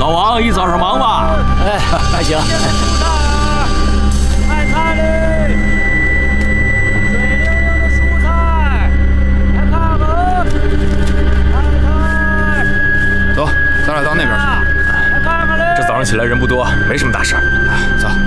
老王一早上忙吧？ 哎，还行。 卖菜嘞，水灵灵的蔬菜，来看看，看看。 走，咱俩到那边去。 来看看嘞。 这早上起来人不多，没什么大事儿。 走。